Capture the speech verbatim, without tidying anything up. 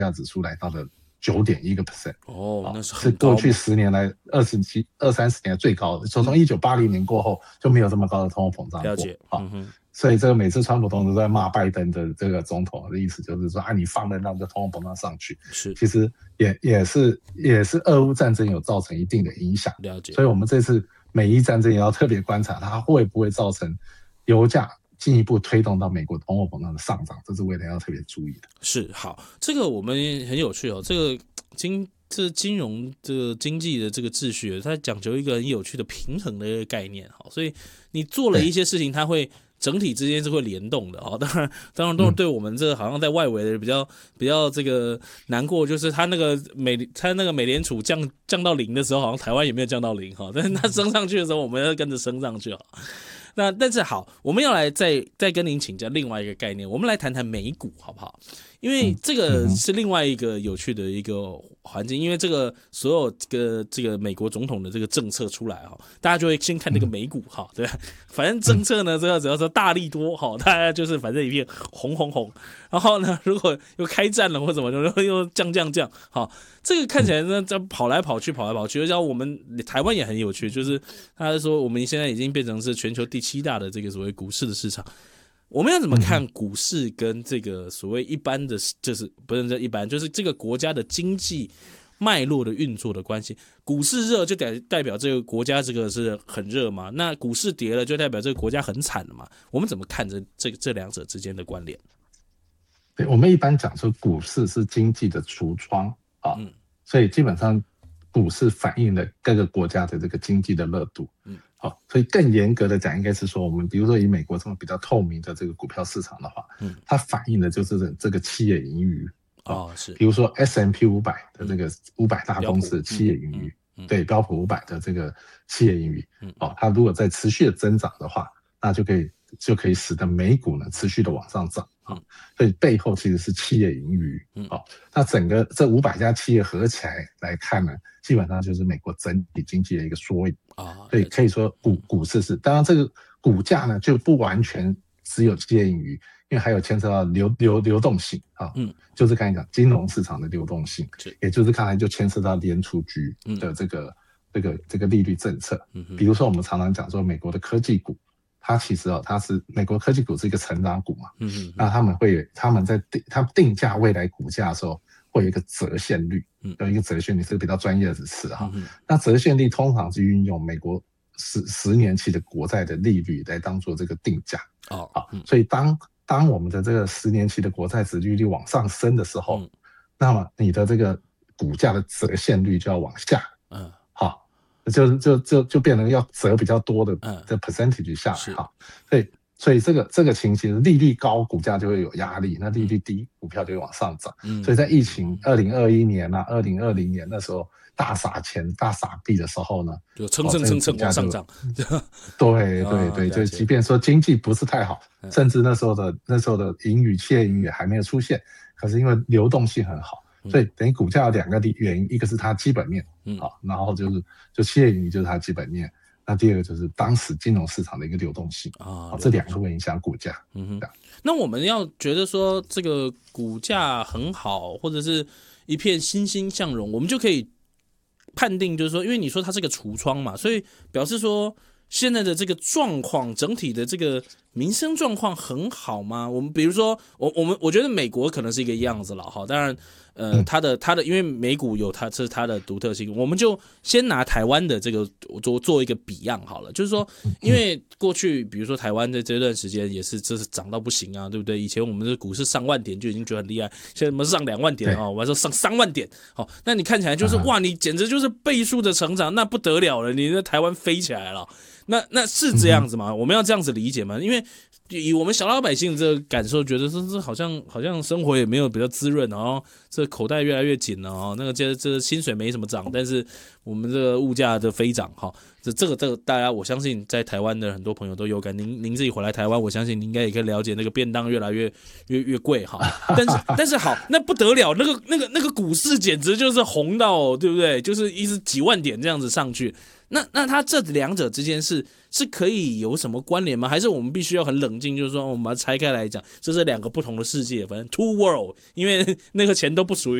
价指数来到了九点一个 percent， 哦，那是是过去十年来二十几二三十年最高的，从从一九八零年过后就没有这么高的通货膨胀过。 了解，嗯哼。 所以这个每次川普总统都在骂拜登的这个总统的意思就是说啊，你放任让这通货膨胀上去， 是其实也也是也是俄乌战争有造成一定的影响。 了解。 所以我们这次美伊战争也要特别观察它会不会造成油价进一步推动到美国通货膨胀的上涨，这是未来要特别注意的。 是，好，这个我们很有趣哦，这个经这金融这个经济的这个秩序，它讲究一个很有趣的平衡的一个概念，好，所以你做了一些事情，它会整体之间是会联动的哦。当然，当然都对我们这个好像在外围的比较比较这个难过，就是他那个美他那个美联储降降到零的时候，好像台湾也没有降到零哈，但是它升上去的时候，我们要跟着升上去哈。那但是好，我们要来再再跟您请教另外一个概念，我们来谈谈美股好不好？因为这个是另外一个有趣的一个环境，因为这个所有这个这个美国总统的这个政策出来哈，大家就会先看这个美股哈，对吧？反正政策呢，这个只要说大利多哈，大家就是反正一片红红红。然后呢，如果又开战了或怎么又又降降降，好，这个看起来呢，在跑来跑去跑来跑去，而且我们台湾也很有趣，就是他说我们现在已经变成是全球第七大的这个所谓股市的市场。我们要怎么看股市跟这个所谓一般的，就是不是这一般，就是这个国家的经济脉络的运作的关系？股市热就代代表这个国家这个是很热嘛？那股市跌了就代表这个国家很惨了嘛？我们怎么看这这这两者之间的关联？ 对，我们一般讲说股市是经济的橱窗啊，嗯，所以基本上股市反映了各个国家的这个经济的热度，嗯。好，所以更严格的讲，应该是说，我们比如说以美国这种比较透明的这个股票市场的话，嗯，它反映的就是这个企业盈余哦，是， 比如说 S and P 五百的这个五百大公司的企业盈余，嗯嗯嗯、对，标普五百的这个企业盈余，嗯，哦，它如果在持续的增长的话，那就可以就可以使得美股呢持续的往上涨啊、嗯，所以背后其实是企业盈余，嗯，哦，那整个这五百家企业合起来来看呢，基本上就是美国整体经济的一个缩影。啊，所以可以说股股市是，当然这个股价呢就不完全只有企业盈余，因为还有牵扯到流流流动性啊，嗯，就是刚才讲金融市场的流动性，也就是刚才就牵涉到联储局的这个、嗯、这个这个利率政策，嗯，比如说我们常常讲说美国的科技股，它其实哦它是美国科技股是一个成长股嘛，嗯，那他们会他们在定他们定价未来股价的时候。会有一个折现率，有一个折现率是比较专业的词哈。嗯、那折现率通常是运用美国十十年期的国债的利率来当做这个定价。哦，好，嗯、所以当当我们的这个十年期的国债殖利率往上升的时候，嗯、那么你的这个股价的折现率就要往下。嗯，好，就就就就变成要折比较多的这 percentage 下来哈。所以。所以这个这个情形，利率高，股价就会有压力；那利率低，股票就会往上涨。嗯，所以在疫情二零二一年啊、二零二零年那时候大撒钱、大撒币的时候呢， 就蹭蹭蹭蹭往上涨。 对对对，就即便说经济不是太好，甚至那时候的那时候的盈余、企业盈余还没有出现，可是因为流动性很好，所以等于股价有两个原因，一个是它基本面，嗯，好，然后就是就企业盈余就是它基本面。那第二个就是当时金融市场的一个流动性啊，这两个会影响股价。嗯哼， 那我们要觉得说这个股价很好，或者是一片欣欣向荣，我们就可以判定，就是说，因为你说它是个橱窗嘛，所以表示说现在的这个状况，整体的这个民生状况很好吗？我们比如说，我我们我觉得美国可能是一个样子了哈，当然。呃，它的它的，因为美股有它是它的独特性，我们就先拿台湾的这个做做一个比样好了。就是说，因为过去比如说台湾的这段时间也是这是涨到不行啊，对不对？以前我们的股市上万点就已经觉得很厉害，现在我们上两万点啊，我还说上三万点，好，那你看起来就是哇，你简直就是倍数的成长，那不得了了，你在台湾飞起来了。那那是这样子吗？我们要这样子理解吗？因为以我们小老百姓这个感受，觉得说这好像好像生活也没有比较滋润哦，这口袋越来越紧了哦，那个这这薪水没什么涨，但是我们这个物价的飞涨哈，这这个这个大家我相信在台湾的很多朋友都有感，您您自己回来台湾，我相信您应该也可以了解那个便当越来越越越贵哈，但是但是好，那不得了，那个那个那个股市简直就是红到对不对？就是一直几万点这样子上去。 那那它这两者之间是是可以有什么关联吗？还是我们必须要很冷静，就是说我们把它拆开来讲，这是两个不同的世界，反正 two world，因为那个钱都不属于